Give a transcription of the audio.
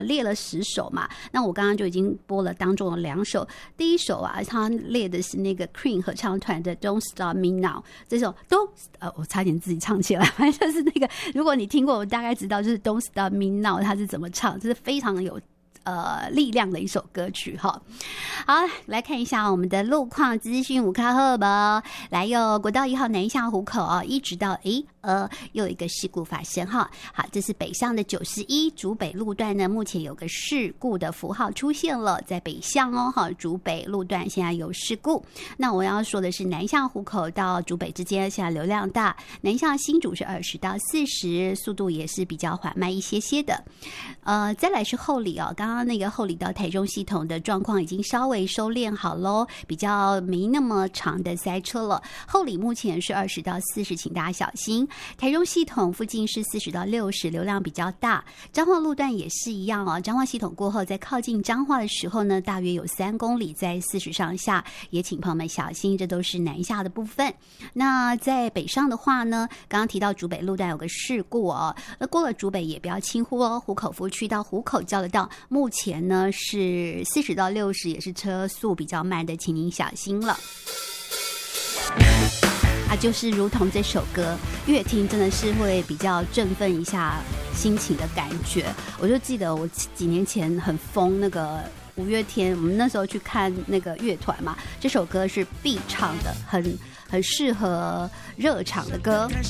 列了10首嘛，那我刚刚就已经播了当中的2首。第一首啊，他列的是那个 Cream 合唱团的 Don't Stop Me Now， 这首我差点自己唱起来，反正就是那个，如果你听过，我大概知道就是 Don't Stop Me Now 它是怎么唱，这是非常有力量的一首歌曲哈。好，来看一下我们的路况资讯，五卡赫吧。来哟，国道1号南下湖口一直到又有一个事故发生哈。好，这是北上的91竹北路段呢，目前有个事故的符号出现了，在北向哈，竹北路段现在有事故。那我要说的是南下湖口到竹北之间现在流量大，南下新竹是20到40，速度也是比较缓慢一些些的。再来是后里刚刚那个后里到台中系统的状况已经稍微收敛好咯，比较没那么长的塞车了。后里目前是20到40，请大家小心。台中系统附近是40到60，流量比较大。彰化路段也是一样彰化系统过后，在靠近彰化的时候呢，大约有3公里在40上下，也请朋友们小心，这都是南下的部分。那在北上的话呢，刚刚提到竹北路段有个事故那过了竹北也不要轻忽湖口服区到湖口交流道，目前呢是40到60，也是车速比较慢的，请您小心了。就是如同这首歌，越听真的是会比较振奋一下心情的感觉。我就记得我几年前很疯那个5月天，我们那时候去看那个乐团嘛，这首歌是必唱的，很适合热场的歌。